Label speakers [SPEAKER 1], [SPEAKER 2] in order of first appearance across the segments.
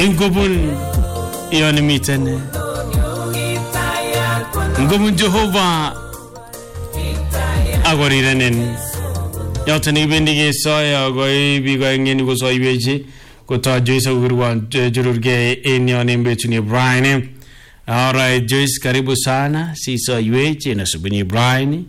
[SPEAKER 1] Ngobun iyon miten Ngobun Jehovah agoriranen yotani bendige soya goy bigo ngeni go soybeji ko ta Joyce gurwan jururge enyon mbetuni Brian. All right, Joyce, karibu sana si soybeji na subini Brian.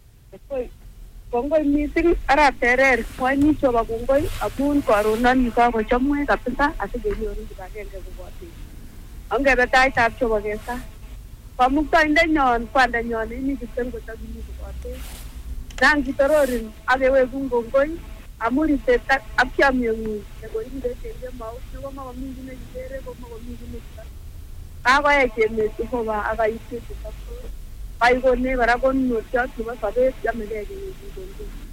[SPEAKER 2] Kongoi meeting ara terer kwani choba kongoi abun korona ni ka ko chamwe kabisa asigenyoru kibagenge kubote angebe taitab choba kesa pamukta indenyon kwanda nyon ini kitengo tabini kubote rangi tororin agewe kongoi amuri teta apyamyongi ego inde tenge mau no mama mingi ne jere ko mama mingi ne aba yake me tuhoba aba yite tuhoba Paigo ne baragon no chat no sabe ya melege ni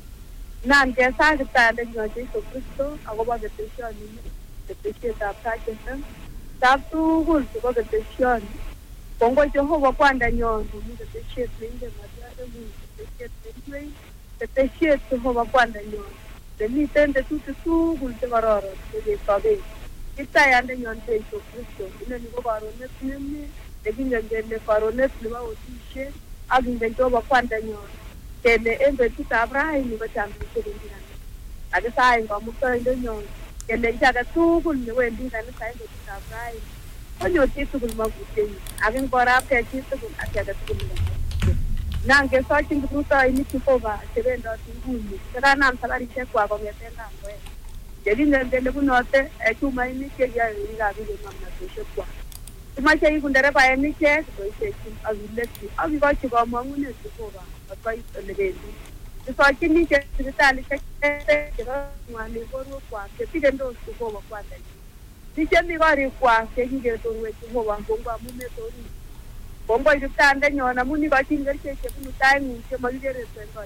[SPEAKER 2] nan ke sa kita de no Jesu Kristo agoba de tesho ni de tesho ta prakesa tatu gul ko de tesho kongo Jehova kwanda nyondo ni de tesho twinde madara ni de tesho twinde de tesho Jehova kwanda nyondo de ni tende tu gul te baroro de sabe kita yande nyondo Jesu Kristo ina ni go baro ne ni ngende faronet liwa otishe aginde joba kwanda nyon kene embe tutabrai ni bachambi kudindina ade sai ngamuka ndo nyon kene jaga tugul ni wendi na sai ndo tutabrai onyo titugul maguteni agin gora pe titugul akaga tugul nange sochi nguta ini tukoba sebendo tunguni kana nam salari chekwa kwa metenda ngwe jadi ngende kunote chuma ini ke ya ringa bile mamna tushekwa Tumache yikundere pa enike so isekin azuleti abiga chiba mangune tukoba abai legendi so akini ke tali ke ngani boru kwa ke pidendo tukoba kwa ndani nichemi gari kwa ke ngige torwe tukoba ngomba mume tori bombo yutande nyona muni ba chingere ke bunu taingu ke magere tendo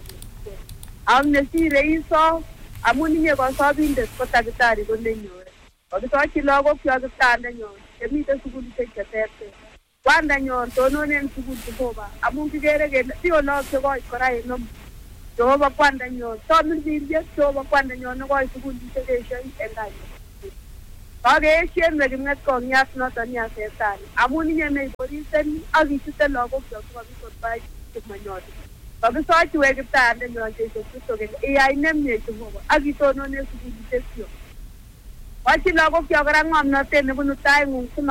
[SPEAKER 2] amne si reiso amuni nye kwa sabinde kota gitari gondenyo Wakito chilogo kwa gitande nyona emite suguli tekete kwanda nyon tononen suguli Jehova amungi gerege dio no ke boy korai no Jehova kwanda nyon tomin dirje Jehova kwanda nyon no boy suguli tekesha endai age chen me gimnat ko nyas no tania setan amuni nyeme borisen agi site logo kwa ko bai manyon babu sachi we gitande nyon Jesu Kristo ge ai nemne Jehova agi tononen suguli tekesha Wachi logo kya garang amna te ne bunu tai ngung